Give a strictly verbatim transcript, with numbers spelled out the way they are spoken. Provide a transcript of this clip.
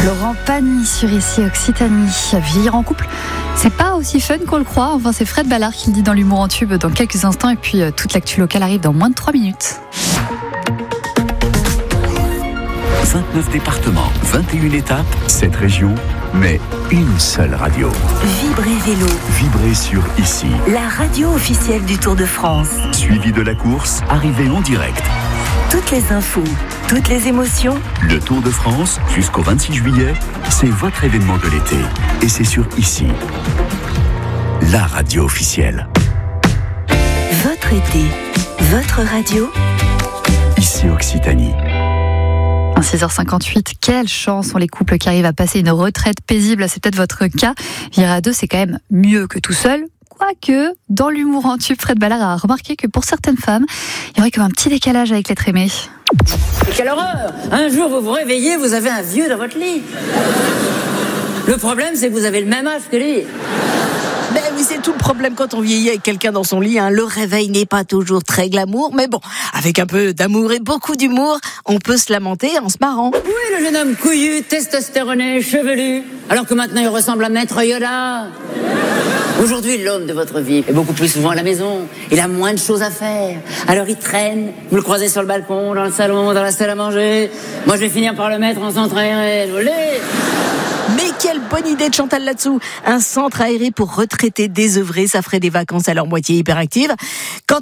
Laurent Pagny sur Ici Occitanie. Vieillir en couple, c'est pas aussi fun qu'on le croit. Enfin, c'est Fred Ballard qui le dit dans l'Humour en tube dans quelques instants. Et puis, euh, toute l'actu locale arrive dans moins de trois minutes. vingt-neuf départements, vingt et une étapes, sept régions, mais une seule radio. Vibrez Vélo. Vibrez sur Ici. La radio officielle du Tour de France. Suivi de la course, arrivée en direct. Toutes les infos, toutes les émotions. Le Tour de France, jusqu'au vingt-six juillet, c'est votre événement de l'été. Et c'est sur Ici. La radio officielle. Votre été, votre radio. Ici Occitanie. six heures cinquante-huit, quelle chance ont les couples qui arrivent à passer une retraite paisible. C'est peut-être votre cas. Virer à deux, c'est quand même mieux que tout seul. Quoique, dans l'Humour en tube, Fred Ballard a remarqué que pour certaines femmes, il y aurait comme un petit décalage avec l'être aimé. Quelle horreur! Un jour, vous vous réveillez, vous avez un vieux dans votre lit. Le problème, c'est que vous avez le même âge que lui. Ben oui, c'est tout le problème quand on vieillit avec quelqu'un dans son lit. Hein. Le réveil n'est pas toujours très glamour, mais bon, avec un peu d'amour et beaucoup d'humour, on peut se lamenter en se marrant. Oui, le jeune homme couillu, testostéroné, chevelu, alors que maintenant il ressemble à Maître Yoda. Aujourd'hui, l'homme de votre vie est beaucoup plus souvent à la maison. Il a moins de choses à faire. Alors il traîne, vous le croisez sur le balcon, dans le salon, dans la salle à manger. Moi, je vais finir par le mettre en centre aéré. Je vous le dis. Mais quelle bonne idée de Chantal là-dessous. Un centre aéré pour retraités désœuvrés, ça ferait des vacances à leur moitié hyperactive. Quand